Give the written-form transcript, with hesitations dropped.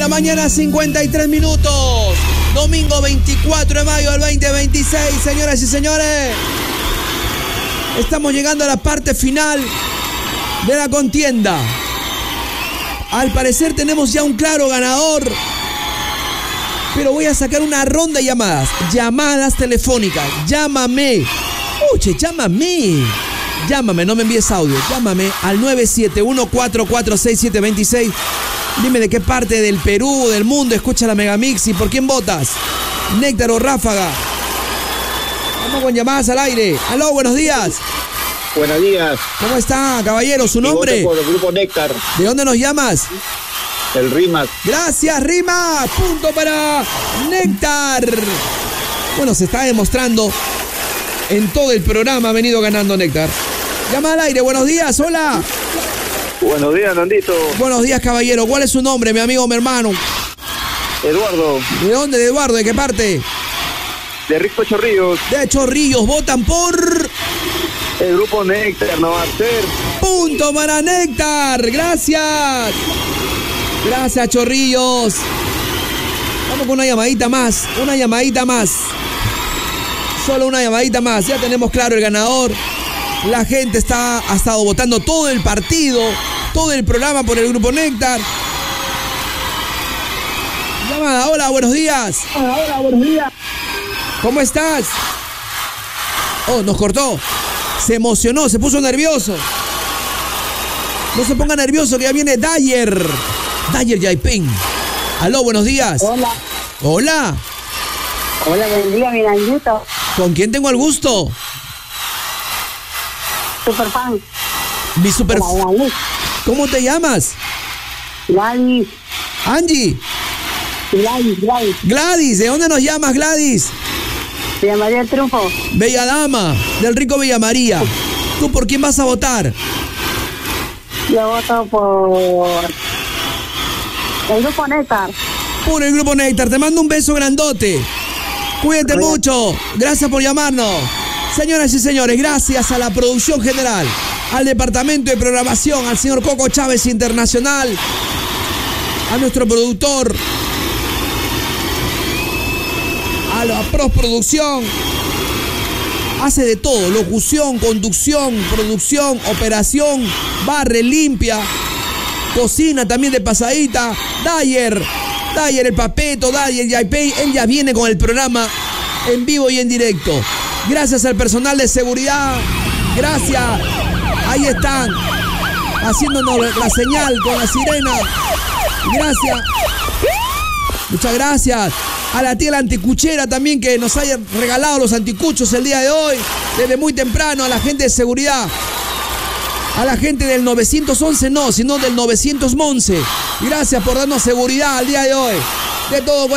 la mañana, 53 minutos. Domingo 24 de mayo del 2026, señoras y señores. Estamos llegando a la parte final de la contienda. Al parecer tenemos ya un claro ganador. Pero voy a sacar una ronda de llamadas. Llamadas telefónicas. Llámame. Oye, llámame. Llámame, no me envíes audio. Llámame al 971-446-726. Dime de qué parte del Perú, del mundo escucha la Megamix y por quién votas. Néctar o Ráfaga. Vamos con llamadas al aire. Aló, buenos días. Buenos días. ¿Cómo está, caballero? ¿Su nombre? Por el grupo Néctar. ¿De dónde nos llamas? El Rimas. Gracias, Rimas. Punto para Néctar. Bueno, se está demostrando. En todo el programa ha venido ganando Néctar. Llama al aire, buenos días, hola. Buenos días, Nandito. Buenos días, caballero. ¿Cuál es su nombre, mi amigo, mi hermano? Eduardo. ¿De dónde, de Eduardo? ¿De qué parte? De Risco Chorrillos. De Chorrillos. Votan por... El grupo Néctar no va a ser. Punto para Néctar. Gracias. Gracias, Chorrillos. Vamos con una llamadita más. Una llamadita más. Solo una llamadita más. Ya tenemos claro el ganador. La gente ha estado votando todo el partido, todo el programa por el grupo Néctar. Llamada, hola, buenos días. Hola, buenos días. ¿Cómo estás? Oh, nos cortó. Se emocionó, se puso nervioso. No se ponga nervioso que ya viene Dyer. Dyer Yaiping. Aló, buenos días. Hola. Hola. Hola, buen día, mi Nandito. ¿Con quién tengo el gusto? Super fan. Mi super... Gladys. ¿Cómo te llamas? Gladys. Angie. Gladys. Gladys, ¿de dónde nos llamas, Gladys? Se llamaría el triunfo. Bella dama, del rico Villa María. ¿Tú por quién vas a votar? Yo voto por el grupo Néctar. Por el grupo Néctar. Te mando un beso grandote. Cuídate mucho. Gracias por llamarnos. Señoras y señores, gracias a la producción general, al departamento de programación, al señor Coco Chávez Internacional, a nuestro productor, a la postproducción. Hace de todo: locución, conducción, producción, operación, barre, limpia, cocina también de pasadita. Dyer el Papeto, Dyer Yaipei, él ya viene con el programa en vivo y en directo. Gracias al personal de seguridad. Gracias. Ahí están, haciéndonos la señal con la sirena. Gracias. Muchas gracias. A la tía la anticuchera también, que nos haya regalado los anticuchos el día de hoy, desde muy temprano. A la gente de seguridad. A la gente del 911 no, sino del 911. Gracias por darnos seguridad al día de hoy. De todo.